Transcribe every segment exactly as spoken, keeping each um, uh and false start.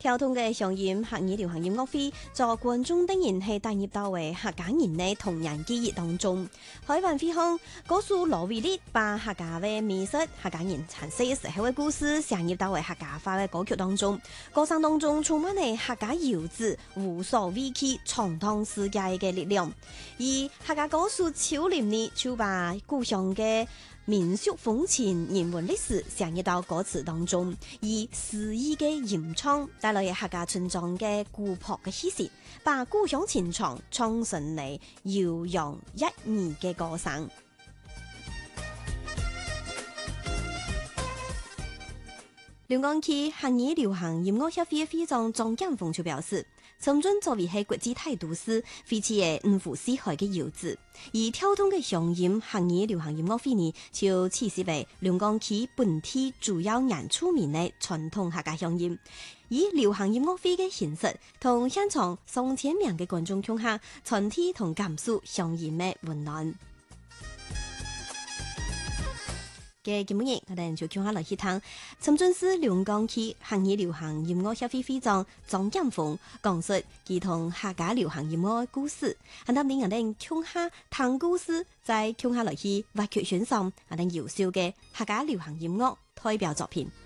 跳通嘅鄉音客語流行音樂會，在觀眾等人係踏入到嘅客家人嘅童年記憶當中。開完會後，歌手羅偉力把客家嘅美食、客家人產生時候嘅故事，寫入到嘅客家話嘅歌曲當中。歌聲當中充滿係客家遊子無所畏懼闖蕩世界嘅力量。而客家歌手超廉呢，就把故鄉嘅民俗風情、人文歷史寫入到歌詞當中，以詩意嘅吟唱帶來客家村莊嘅古樸嘅氣息，把故鄉情長唱成嚟悠揚一二嘅歌聲。龍崗區客語流行音樂協會會長張建峰就表示，深圳作為係國際大都市，非常嘅五湖四海嘅遊子，而跳通嘅鄉音客語流行音樂會呢，就設施為龍崗區本地主要原住民嘅傳統客家鄉音，以流行音樂會嘅形式，同現場上千名嘅觀眾共下傳遞同感受鄉音嘅溫暖。嘅節目日，我哋就聽下來去聽深圳市龍崗區客語流行音樂協會會長張建峰講述佢同客家流行音樂嘅故事。咁當年我哋聽下聽故事，再聽下來去挖掘欣賞我哋優秀嘅客家流行音樂代表作品。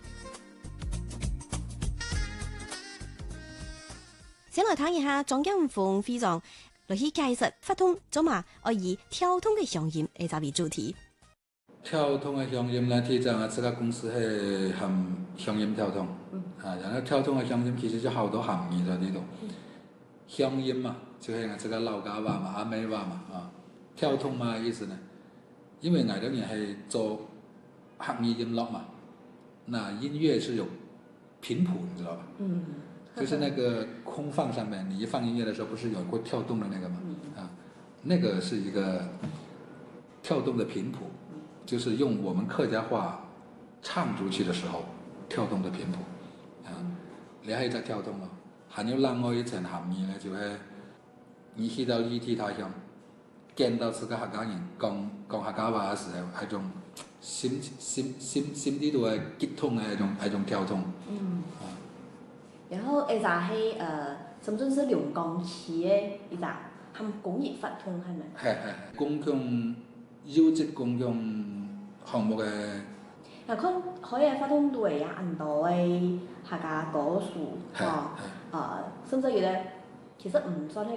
先來睇一下張建峰會長來去介紹發通做嘛，我以跳通嘅鄉音嚟作為主題。 跳通嘅鄉音呢，提倡啊，這個公司係含鄉音跳通，嗯、啊，然後跳通嘅鄉音其實就好多含義在呢度。鄉、嗯、音嘛，就係這個老家話嘛、阿妹話嘛，啊，跳通嘛意思呢？因為我哋人係做客語音樂嘛，那音樂是有頻譜，你知道吧？嗯。就是那個空放上面，你一放音樂的時候，不是有過跳動的那個嘛？嗯、啊，那個是一個跳動的頻譜。就是用我們客家話唱出去的時候跳動的頻譜，啊，你係在跳動咯。還有另外一層含義呢，就係你去到異地他鄉，見到自己客家人講講客家話嘅時候，係種心心心心底度嘅激動嘅一種係種跳動。嗯。啊。 然後一隻係誒，深圳市龍崗區嘅一隻含公益發通係咪？ 係係公共優質公共項目嘅。 嗱，佢可以發通對啊，很多嘅客家歌手，哦，誒，甚至於咧，其實唔算係